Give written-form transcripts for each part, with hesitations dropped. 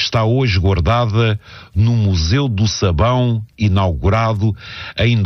está hoje guardada no Museu do Sabão, inaugurado em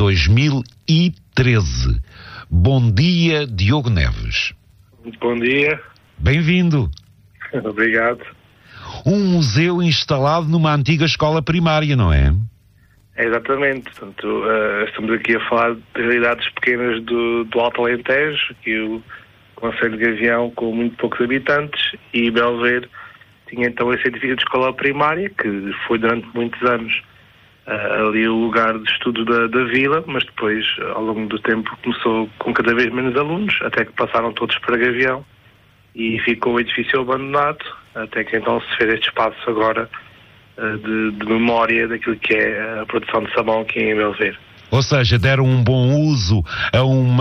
2013. Bom dia, Diogo Neves. Muito bom dia. Bem-vindo. Obrigado. Um museu instalado numa antiga escola primária, não é? Exatamente. Portanto, estamos aqui a falar de realidades pequenas do Alto Alentejo, aqui o Concelho de Gavião com muito poucos habitantes, e Belver tinha então esse edifício de escola primária, que foi durante muitos anos ali o lugar de estudo da vila, mas depois, ao longo do tempo, começou com cada vez menos alunos, até que passaram todos para Gavião, e ficou o edifício abandonado, até que então se fez este espaço agora de memória daquilo que é a produção de sabão aqui em Belver. Ou seja, deram um bom uso a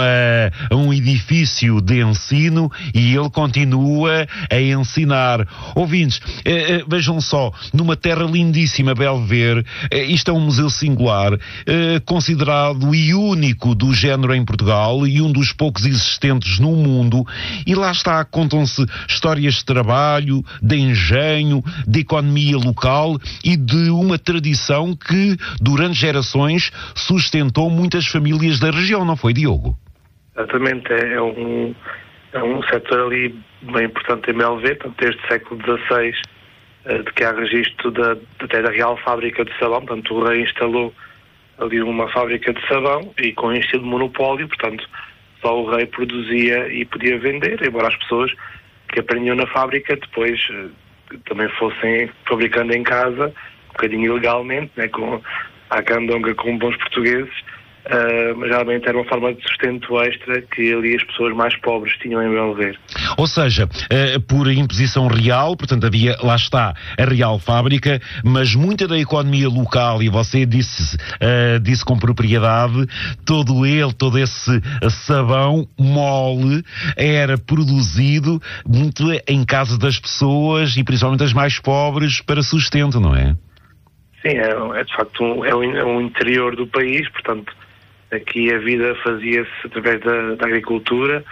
um edifício de ensino e ele continua a ensinar. Ouvintes, vejam só, numa terra lindíssima, Belver, isto é um museu singular, considerado e único do género em Portugal e um dos poucos existentes no mundo, e lá está, contam-se histórias de trabalho, de engenho, de economia local e de uma tradição que, durante gerações, sustentou muitas famílias da região, não foi, Diogo? Exatamente, é um setor ali bem importante em Belver, desde o século XVI, de que há registro até da Real Fábrica de Sabão. Portanto, o rei instalou ali uma fábrica de sabão e com estilo de monopólio, portanto, só o rei produzia e podia vender, embora as pessoas que aprendiam na fábrica depois também fossem fabricando em casa, um bocadinho ilegalmente, né, com à candonga com bons portugueses, mas realmente era uma forma de sustento extra que ali as pessoas mais pobres tinham em Belver. Ou seja, por imposição real, portanto havia, lá está, a Real Fábrica, mas muita da economia local, e você disse com propriedade, todo esse sabão mole era produzido muito em casa das pessoas e principalmente das mais pobres para sustento, não é? Sim, é de facto um interior do país, portanto, aqui a vida fazia-se através da agricultura,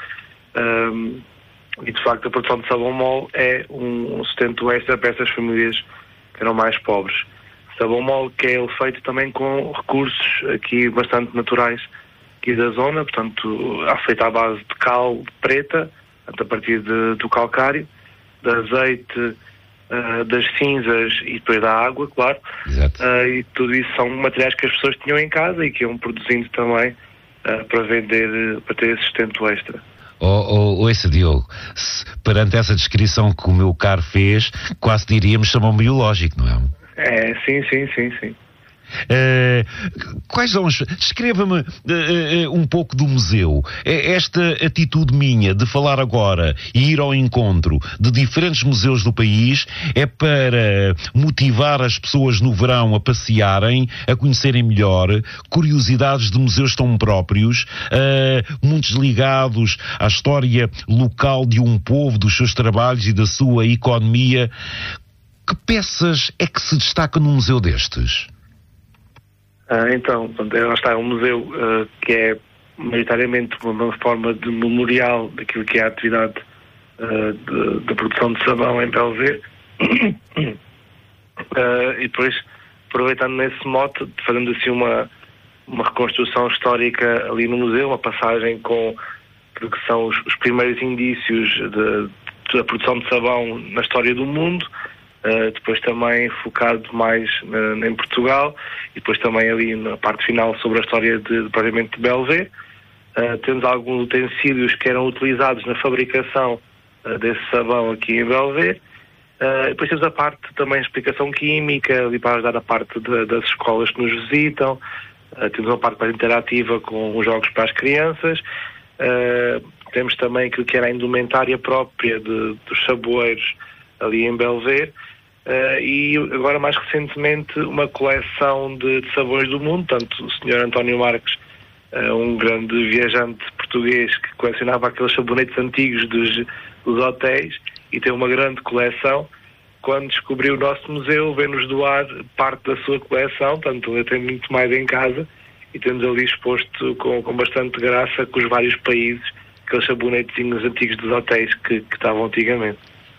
e de facto a produção de sabão mole é um sustento extra para essas famílias que eram mais pobres. Sabão mole que é feito também com recursos aqui bastante naturais aqui da zona, portanto, feito à base de cal preta, a partir do calcário, de azeite, das cinzas e depois da água, claro. E tudo isso são materiais que as pessoas tinham em casa e que iam produzindo também para vender, para ter esse sustento extra. Esse Diogo, perante essa descrição que o meu caro fez, quase diríamos sabão biológico, não é? Sim. Descreva-me um pouco do museu. Esta atitude minha de falar agora e ir ao encontro de diferentes museus do país é para motivar as pessoas no verão a passearem, a conhecerem melhor, curiosidades de museus tão próprios, muitos ligados à história local de um povo, dos seus trabalhos e da sua economia. Que peças é que se destacam num museu destes? Então, lá está, um museu que é maioritariamente uma forma de memorial daquilo que é a atividade da produção de sabão em Belver. E depois, aproveitando nesse mote, fazendo assim uma reconstrução histórica ali no museu, uma passagem com aquilo que são os primeiros indícios da produção de sabão na história do mundo, depois também focado mais em Portugal, e depois também ali na parte final sobre a história propriamente de Belver. Temos alguns utensílios que eram utilizados na fabricação desse sabão aqui em Belver. Depois temos a parte também de explicação química, ali para ajudar a parte das escolas que nos visitam. Temos uma parte mais interativa com os jogos para as crianças. Temos também aquilo que era a indumentária própria dos saboeiros ali em Belver. E agora mais recentemente uma coleção de sabões do mundo. Tanto o Sr. António Marques, um grande viajante português que colecionava aqueles sabonetes antigos dos hotéis e tem uma grande coleção, quando descobriu o nosso museu veio-nos doar parte da sua coleção. Portanto, ele tem muito mais em casa e temos ali exposto com bastante graça com os vários países, aqueles sabonetezinhos antigos dos hotéis que estavam antigamente.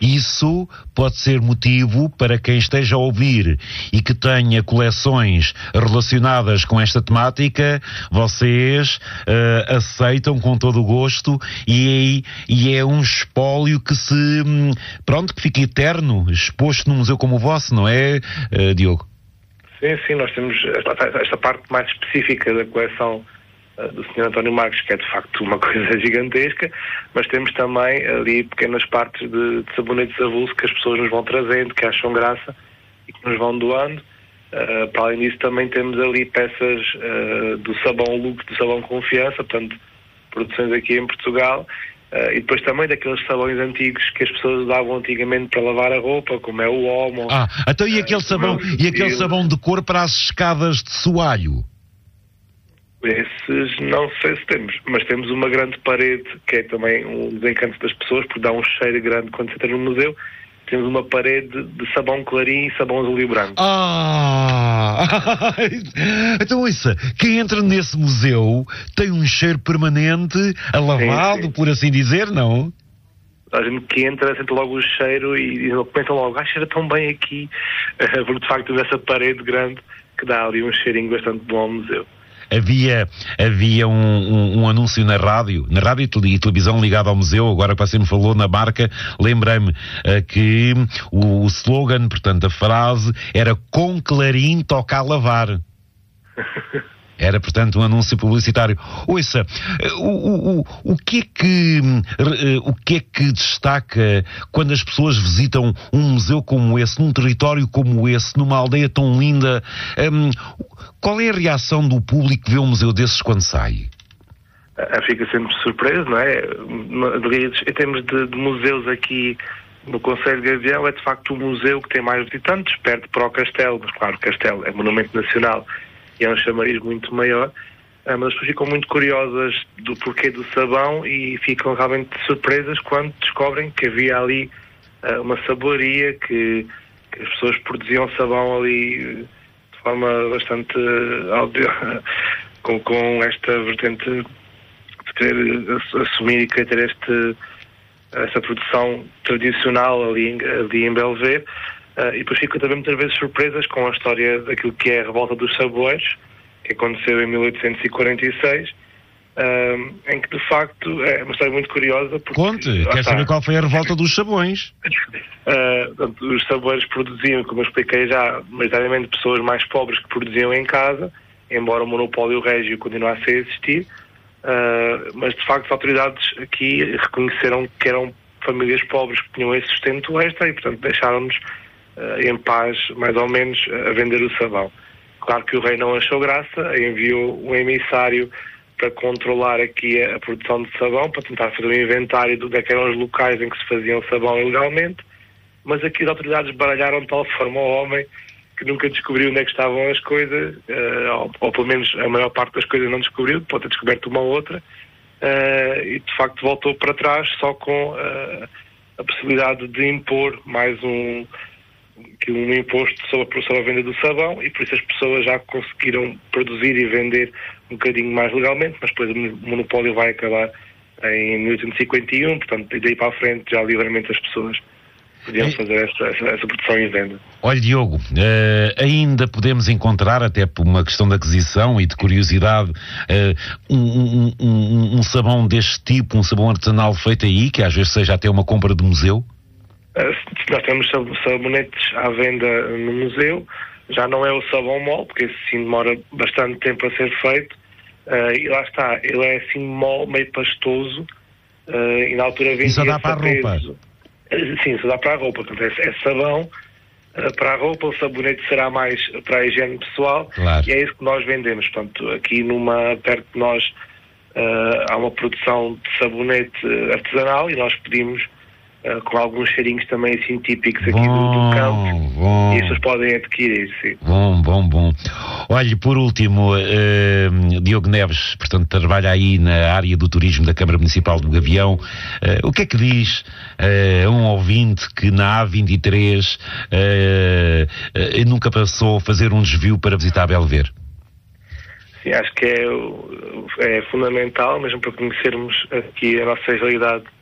Isso pode ser motivo para quem esteja a ouvir e que tenha coleções relacionadas com esta temática, vocês aceitam com todo o gosto e é um espólio que que fica eterno, exposto num museu como o vosso, não é, Diogo? Sim, nós temos esta parte mais específica da coleção do Sr. António Marques, que é de facto uma coisa gigantesca, mas temos também ali pequenas partes de sabonetes avulsos que as pessoas nos vão trazendo, que acham graça e que nos vão doando. Para além disso, também temos ali peças do sabão Lux, do sabão Confiança, portanto, produções aqui em Portugal, e depois também daqueles sabões antigos que as pessoas usavam antigamente para lavar a roupa, como é o Omo. Então e aquele sabão de cor para as escadas de soalho? Esses não sei se temos, mas temos uma grande parede, que é também um dos encantos das pessoas, porque dá um cheiro grande quando se entra no museu. Temos uma parede de sabão clarim e sabão azul e branco. Então ouça, quem entra nesse museu tem um cheiro permanente, alavado, sim. Por assim dizer, não? A gente que entra sente logo o cheiro e pensa logo, cheira tão bem aqui, porque de facto temos essa parede grande que dá ali um cheirinho bastante bom ao museu. Havia um anúncio na rádio e televisão ligado ao museu, agora que você me falou na marca, lembrei-me que o slogan, portanto a frase, era "com clarim toca a lavar". Era, portanto, um anúncio publicitário. Ouça, o que é que destaca quando as pessoas visitam um museu como esse, num território como esse, numa aldeia tão linda? Qual é a reação do público que vê um museu desses quando sai? Fica sempre surpreso, não é? Em termos de museus aqui no Concelho de Gavião, é de facto o museu que tem mais visitantes, perto para o Castelo, mas claro, o Castelo é monumento nacional e é um chamariz muito maior, mas as pessoas ficam muito curiosas do porquê do sabão e ficam realmente surpresas quando descobrem que havia ali uma sabolaria, que as pessoas produziam sabão ali de forma bastante com esta vertente de querer assumir e querer ter esta produção tradicional ali em Belver. E depois ficam também muitas vezes surpresas com a história daquilo que é a Revolta dos Sabores, que aconteceu em 1846, em que de facto é uma história muito curiosa. Conte, quer saber qual foi a Revolta dos Sabões? Os sabores produziam, como eu expliquei já, maioritariamente pessoas mais pobres que produziam em casa, embora o monopólio régio continuasse a existir, mas de facto as autoridades aqui reconheceram que eram famílias pobres que tinham esse sustento extra e portanto deixaram-nos em paz, mais ou menos, a vender o sabão. Claro que o rei não achou graça, enviou um emissário para controlar aqui a produção de sabão, para tentar fazer um inventário de onde é que eram os locais em que se faziam sabão ilegalmente, mas aqui as autoridades baralharam de tal forma o homem que nunca descobriu onde é que estavam as coisas, ou pelo menos a maior parte das coisas não descobriu, pode ter descoberto uma ou outra, e de facto voltou para trás só com a possibilidade de impor mais um imposto sobre a venda do sabão, e por isso as pessoas já conseguiram produzir e vender um bocadinho mais legalmente, mas depois o monopólio vai acabar em 1851, portanto daí para a frente já livremente as pessoas podiam fazer essa produção e venda. Olha, Diogo, ainda podemos encontrar, até por uma questão de aquisição e de curiosidade, um sabão deste tipo, um sabão artesanal feito aí, que às vezes seja até uma compra de museu? Nós temos sabonetes à venda no museu, já não é o sabão mole, porque esse sim demora bastante tempo a ser feito, e lá está, ele é assim mole, meio pastoso, e na altura vendia. E só dá para a roupa? Sim, só dá para a roupa, portanto é sabão para a roupa, o sabonete será mais para a higiene pessoal, claro. E é isso que nós vendemos. Portanto, aqui perto de nós há uma produção de sabonete artesanal e nós pedimos com alguns cheirinhos também assim típicos aqui do campo, e essas podem adquirir, sim. Bom. Olha, por último, Diogo Neves, portanto, trabalha aí na área do turismo da Câmara Municipal do Gavião. O que é que diz um ouvinte que na A23 nunca passou a fazer um desvio para visitar Belver? Sim, acho que é fundamental, mesmo para conhecermos aqui a nossa realidade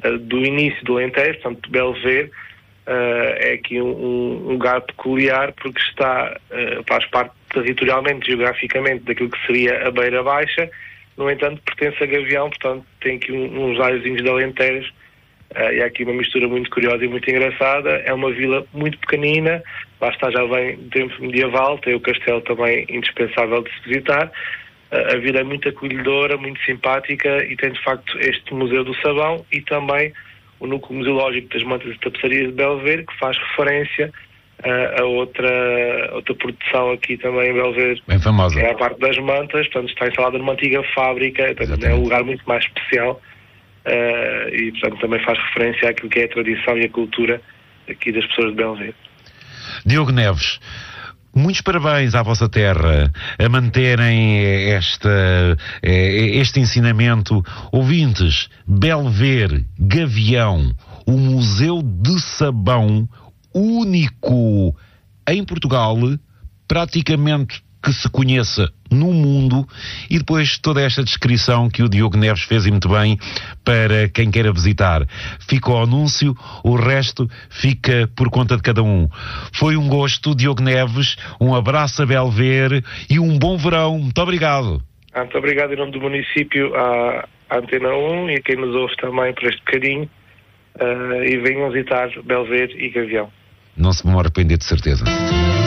do início do Alentejo, portanto, Belver, é aqui um lugar peculiar porque faz parte territorialmente, geograficamente, daquilo que seria a Beira Baixa, no entanto pertence a Gavião, portanto tem aqui uns raiozinhos de Alentejo, e há aqui uma mistura muito curiosa e muito engraçada. É uma vila muito pequenina, lá está, já vem do tempo medieval, tem o castelo também indispensável de se visitar. A vila é muito acolhedora, muito simpática e tem de facto este Museu do Sabão e também o Núcleo Museológico das Mantas e Tapeçarias de Belver, que faz referência a outra produção aqui também em Belver, bem famosa, que é a parte das mantas, portanto está instalada numa antiga fábrica, portanto, é um lugar muito mais especial e portanto também faz referência àquilo que é a tradição e a cultura aqui das pessoas de Belver. Diogo Neves, muitos parabéns à vossa terra a manterem este ensinamento. Ouvintes, Belver, Gavião, o Museu de Sabão, único em Portugal, praticamente que se conheça no mundo, e depois toda esta descrição que o Diogo Neves fez, e muito bem, para quem queira visitar. Fica o anúncio, o resto fica por conta de cada um. Foi um gosto, Diogo Neves, um abraço a Belver e um bom verão. Muito obrigado. Muito obrigado em nome do município à Antena 1 e a quem nos ouve também por este bocadinho, e venham visitar Belver e Gavião. Não se vão arrepender, de certeza.